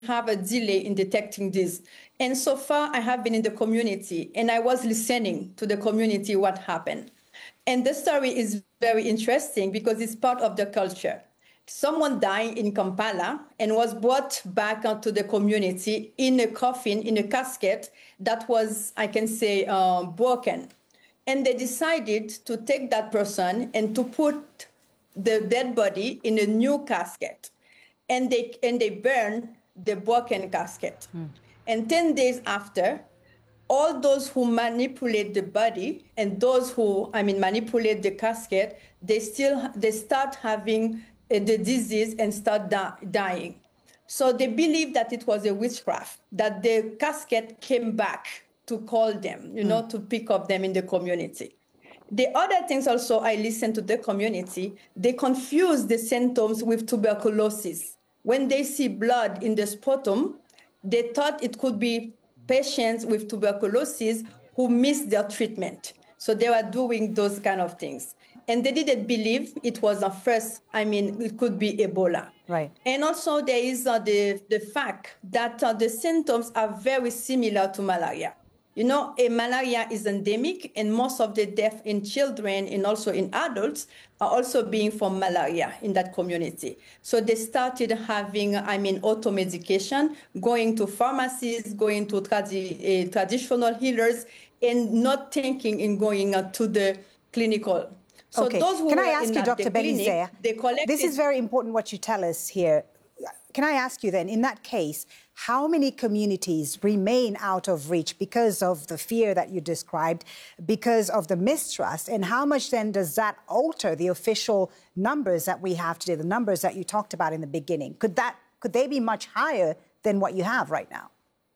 have a delay in detecting this. And so far, I have been in the community, and I was listening to the community what happened. And the story is very interesting because it's part of the culture. Someone died in Kampala and was brought back to the community in a coffin, in a casket that was, I can say, broken. And they decided to take that person and to put the dead body in a new casket. And they burned the broken casket. And 10 days after, all those who manipulate the body and those who, manipulate the casket, they start having the disease and start dying. So they believe that it was a witchcraft, that the casket came back to call them, to pick up them in the community. The other things also, I listen to the community, they confuse the symptoms with tuberculosis. When they see blood in the sputum, they thought it could be patients with tuberculosis who missed their treatment. So they were doing those kind of things. And they didn't believe it was it could be Ebola. Right. And also there is the fact that the symptoms are very similar to malaria. Malaria is endemic, and most of the deaths in children and also in adults are also being from malaria in that community. So they started having, auto-medication, going to pharmacies, going to traditional healers, and not thinking in going to the clinical. So those who can I ask you, Dr. Belizaire, this is very important what you tell us here. Can I ask you then, in that case, how many communities remain out of reach because of the fear that you described, because of the mistrust, and how much then does that alter the official numbers that we have today, the numbers that you talked about in the beginning? Could they be much higher than what you have right now?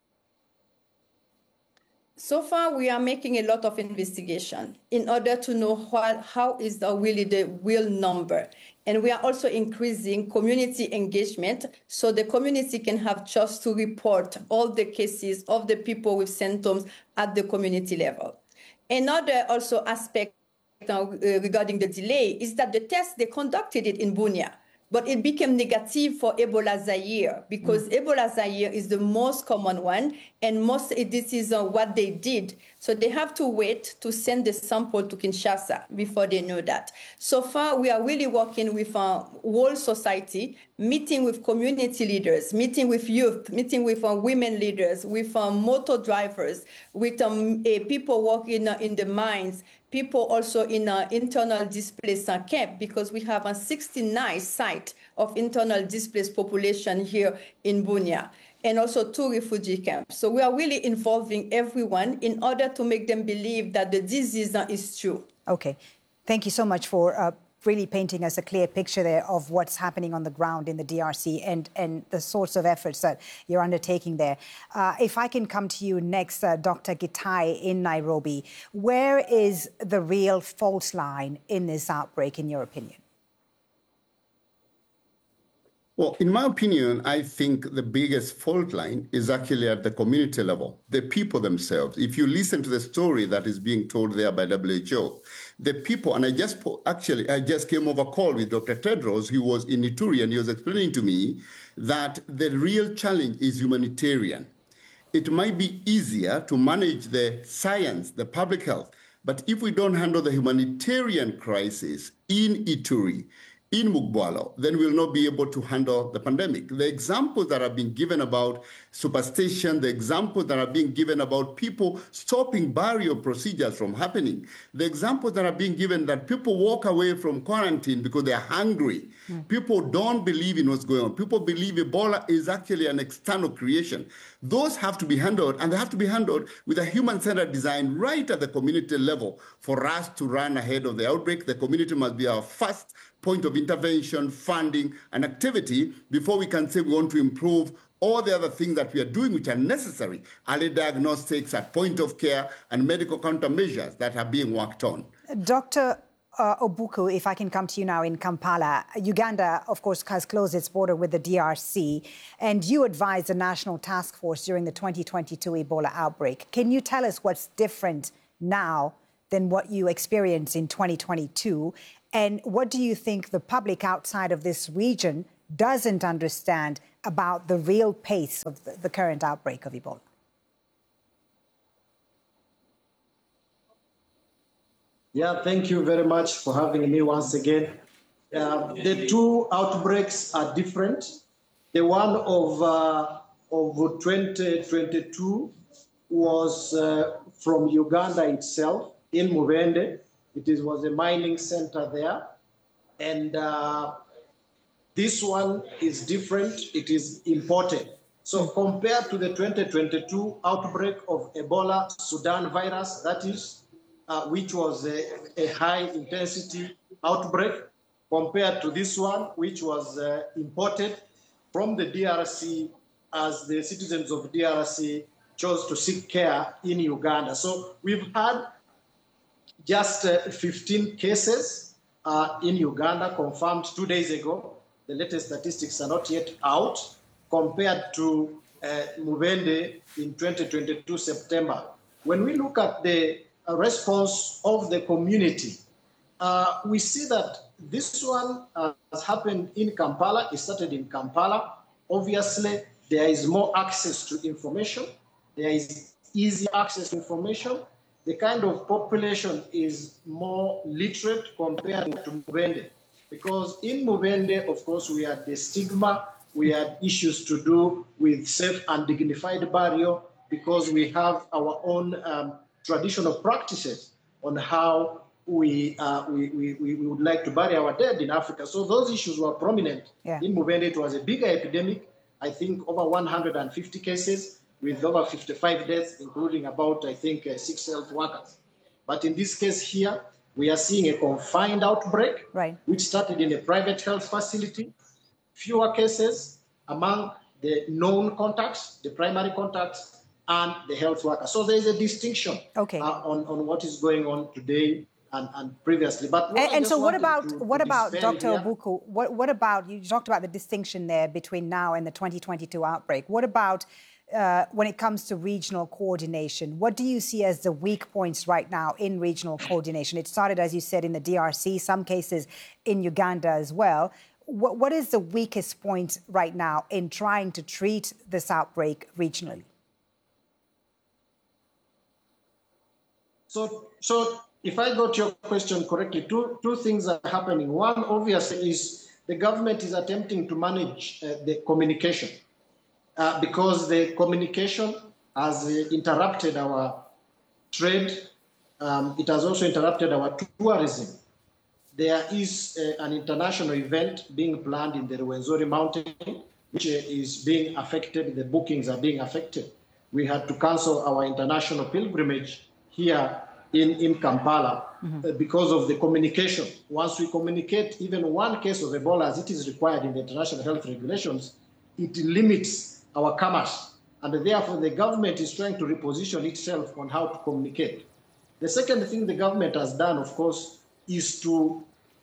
So far, we are making a lot of investigation in order to know how is really the real number. And we are also increasing community engagement so the community can have just to report all the cases of the people with symptoms at the community level. Another also aspect regarding the delay is that the test, they conducted it in Bunia. But it became negative for Ebola Zaire because Ebola Zaire is the most common one, and this is what they did. So they have to wait to send the sample to Kinshasa before they know that. So far, we are really working with whole society, meeting with community leaders, meeting with youth, meeting with women leaders, with motor drivers, with people working in the mines, people also in internal displaced camp, because we have a 69 site of internal displaced population here in Bunia, and also 2 refugee camps. So we are really involving everyone in order to make them believe that the disease is true. Okay. Thank you so much for really painting us a clear picture there of what's happening on the ground in the DRC and the sorts of efforts that you're undertaking there. If I can come to you next, Dr. Gitai in Nairobi, where is the real fault line in this outbreak, in your opinion? Well, in my opinion, I think the biggest fault line is actually at the community level, the people themselves. If you listen to the story that is being told there by WHO, the people, and I just came over a call with Dr. Tedros, who was in Ituri, and he was explaining to me that the real challenge is humanitarian. It might be easier to manage the science, the public health, but if we don't handle the humanitarian crisis in Ituri, in Mugwalo, then we'll not be able to handle the pandemic. The examples that are being given about superstition, the examples that are being given about people stopping barrier procedures from happening, the examples that are being given that people walk away from quarantine because they're hungry. People don't believe in what's going on. People believe Ebola is actually an external creation. Those have to be handled, and they have to be handled with a human-centered design right at the community level. For us to run ahead of the outbreak, the community must be our first point of intervention, funding, and activity before we can say we want to improve all the other things that we are doing which are necessary, early diagnostics at point of care and medical countermeasures that are being worked on. Dr. Obuku, if I can come to you now in Kampala. Uganda, of course, has closed its border with the DRC, and you advised the National Task Force during the 2022 Ebola outbreak. Can you tell us what's different now than what you experienced in 2022? And what do you think the public outside of this region doesn't understand about the real pace of the current outbreak of Ebola? Yeah, thank you very much for having me once again. The two outbreaks are different. The one of 2022 was from Uganda itself, in Mubende. It was a mining center there. And this one is different. It is imported. So compared to the 2022 outbreak of Ebola Sudan virus, that is, which was a high-intensity outbreak, compared to this one, which was imported from the DRC as the citizens of DRC chose to seek care in Uganda. So we've had just 15 cases in Uganda confirmed 2 days ago. The latest statistics are not yet out, compared to Mubende in 2022 September. When we look at the response of the community, we see that this one has happened in Kampala. It started in Kampala. Obviously, there is more access to information. There is easy access to information. The kind of population is more literate compared to Mubende. Because in Mubende, of course, we had the stigma. We had issues to do with safe and dignified burial, because we have our own traditional practices on how we would like to bury our dead in Africa. So those issues were prominent. In Mubende. It was a bigger epidemic, I think over 150 cases with over 55 deaths, including about, I think, 6 health workers. But in this case here, we are seeing a confined outbreak, which started in a private health facility, fewer cases among the known contacts, the primary contacts, and the health worker. So there is a distinction on what is going on today and previously. But what about Dr. Obuku? What about, you talked about the distinction there between now and the 2022 outbreak. What about when it comes to regional coordination? What do you see as the weak points right now in regional coordination? It started, as you said, in the DRC, some cases in Uganda as well. What is the weakest point right now in trying to treat this outbreak regionally? So if I got your question correctly, two things are happening. One, obviously, is the government is attempting to manage the communication because the communication has interrupted our trade. It has also interrupted our tourism. There is an international event being planned in the Rwenzori Mountain, which is being affected. The bookings are being affected. We had to cancel our international pilgrimage here in Kampala because of the communication. Once we communicate even one case of Ebola as it is required in the international health regulations, it limits our commerce. And therefore, the government is trying to reposition itself on how to communicate. The second thing the government has done, of course, is to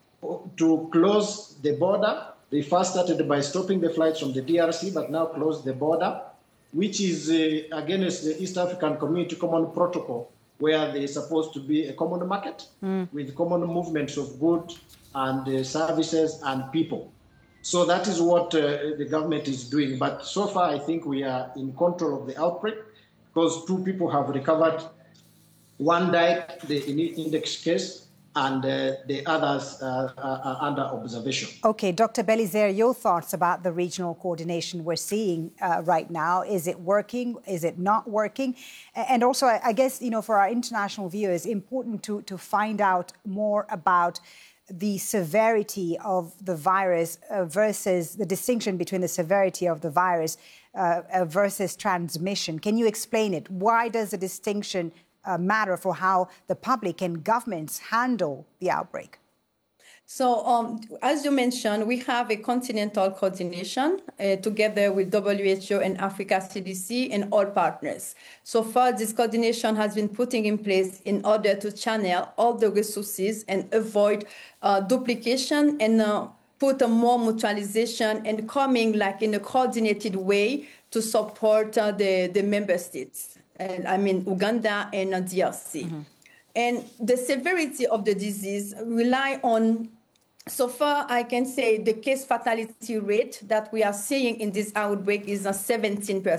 close the border. They first started by stopping the flights from the DRC, but now closed the border, which is against the East African Community Common Protocol, where there is supposed to be a common market with common movements of goods and services and people. So that is what the government is doing. But so far, I think we are in control of the outbreak because 2 people have recovered. One died, the index case, and the others are under observation. Okay, Dr. Belizaire, your thoughts about the regional coordination we're seeing right now. Is it working? Is it not working? And also, I guess, for our international viewers, important to find out more about the severity of the virus versus the distinction between the severity of the virus versus transmission. Can you explain it? Why does the distinction matter for how the public and governments handle the outbreak? So, as you mentioned, we have a continental coordination together with WHO and Africa CDC and all partners. So far, this coordination has been putting in place in order to channel all the resources and avoid duplication and put a more mutualization and coming like in a coordinated way to support the member states. And I mean, Uganda and DRC. And the severity of the disease rely on So far, I can say the case fatality rate that we are seeing in this outbreak is 17%.